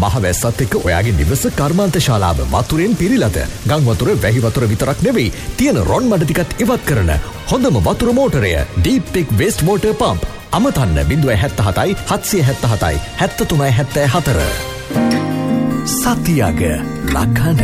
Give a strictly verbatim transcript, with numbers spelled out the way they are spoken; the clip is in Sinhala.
මහවැස්සත් එක්ක ඔයාගේ නිවස කර්මාන්ත ශාලාව වතුරෙන් පිරීලාද? ගම් වතුර, වැහි වතුර විතරක් නෙවෙයි, තියෙන රොන් මඩ ටිකත් ඉවත් කරන හොඳම වතුර මෝටරය Deep Pick Waste Water Pump. අමතන්න zero सात सात सात सात सात सात सात तीन सात चार. සතියක ලකන